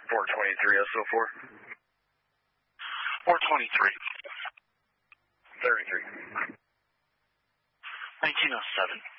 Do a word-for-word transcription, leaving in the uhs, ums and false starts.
four twenty-three S O four. four twenty-three. thirty-three. nineteen oh seven.